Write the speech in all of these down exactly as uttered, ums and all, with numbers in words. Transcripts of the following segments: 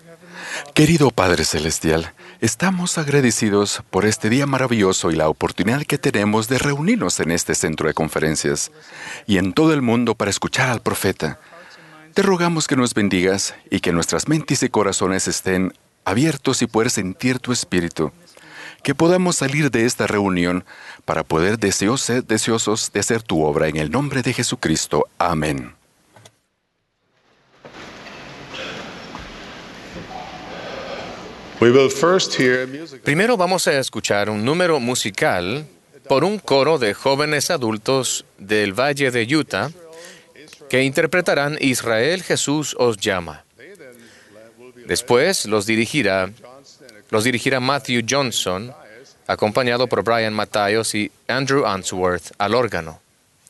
Querido Padre Celestial, estamos agradecidos por este día maravilloso y la oportunidad que tenemos de reunirnos en este centro de conferencias y en todo el mundo para escuchar al profeta. Te rogamos que nos bendigas y que nuestras mentes y corazones estén abiertos y poder sentir tu espíritu. Que podamos salir de esta reunión para poder deseos, deseosos de hacer tu obra en el nombre de Jesucristo. Amén. Primero vamos a escuchar un número musical por un coro de jóvenes adultos del Valle de Utah que interpretarán Israel Jesús os llama. Después los dirigirá, los dirigirá Matthew Johnson, acompañado por Brian Matayos y Andrew Answorth al órgano.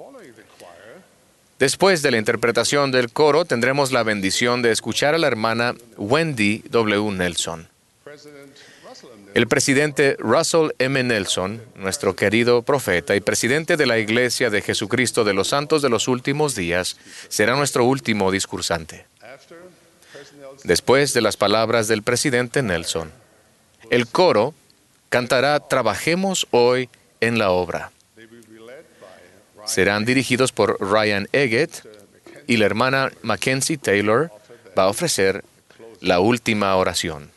Después de la interpretación del coro, tendremos la bendición de escuchar a la hermana Wendy W. Nelson. El presidente Russell M. Nelson, nuestro querido profeta y presidente de la Iglesia de Jesucristo de los Santos de los Últimos Días, será nuestro último discursante. Después de las palabras del presidente Nelson, el coro cantará Trabajemos hoy en la obra. Serán dirigidos por Ryan Eggett y la hermana Mackenzie Taylor va a ofrecer la última oración.